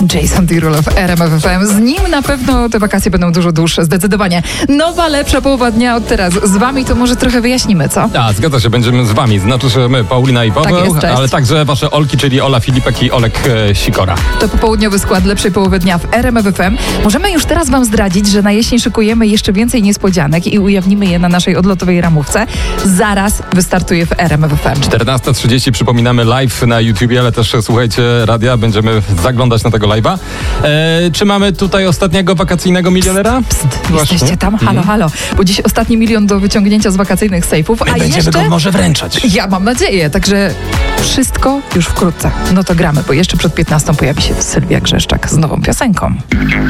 Jason Derulo w RMF FM. Z nim na pewno te wakacje będą dużo dłuższe, zdecydowanie. Nowa, lepsza połowa dnia od teraz. Z wami to może trochę wyjaśnimy, co? Zgadza się, będziemy z wami. Znaczy, że my, Paulina i Paweł, Tak jest, cześć. ale także wasze Olki, czyli Ola Filipek i Olek Sikora. To popołudniowy skład lepszej połowy dnia w RMF FM. Możemy już teraz wam zdradzić, że na jesień szykujemy jeszcze więcej niespodzianek i ujawnimy je na naszej odlotowej ramówce. Zaraz wystartuje w RMF FM. 14:30 przypominamy live na YouTubie, ale też słuchajcie radia, będziemy zaglądać na tego live'a. Czy mamy tutaj ostatniego wakacyjnego milionera? Jesteście tam? Halo, halo. Bo dziś ostatni milion do wyciągnięcia z wakacyjnych sejfów. My będziemy go może wręczać. Ja mam nadzieję, także wszystko już wkrótce. No to gramy, bo jeszcze przed 15 pojawi się Sylwia Grzeszczak z nową piosenką.